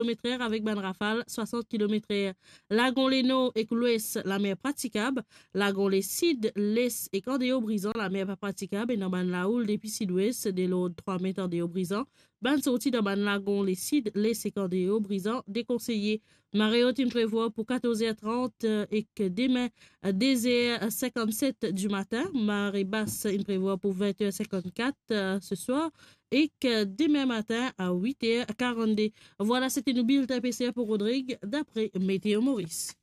km/h avec ban rafale 60 km/h. Lagon Leno et l'ouest, la mer praticable. Lagon les Sid, l'est et Candéo brisant, la mer pas praticable. Et dans ban la houle depuis sud-ouest, de l'eau 3 mètres Candéo brisant. Ban sorti dans ban lagon les Sid, l'est et Candéo brisant, déconseillé. Marée haute, prévoit pour 14h30 et que demain, 2h57 du matin. Marée basse, il prévoit pour 20h54 ce soir et que demain matin à 8h42. Voilà, c'était nous bulletin PCR pour Rodrigue d'après Météo Maurice.